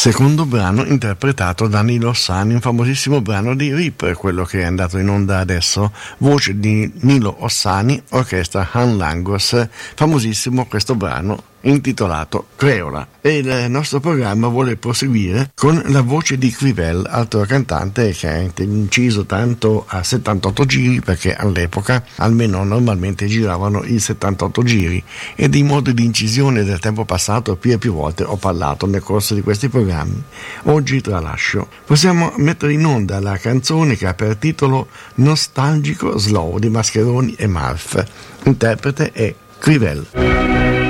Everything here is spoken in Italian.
secondo brano interpretato da Nilo Ossani, un famosissimo brano di Reaper, quello che è andato in onda adesso, voce di Nilo Ossani, orchestra Han Langos, famosissimo questo brano intitolato Creola. E il nostro programma vuole proseguire con la voce di Crivel, altro cantante che ha inciso tanto a 78 giri, perché all'epoca almeno normalmente giravano i 78 giri, e dei modi di incisione del tempo passato più e più volte ho parlato nel corso di questi programmi. Oggi tralascio. Possiamo mettere in onda la canzone che ha per titolo Nostalgico Slow di Mascheroni e Marf. Interprete è Crivel.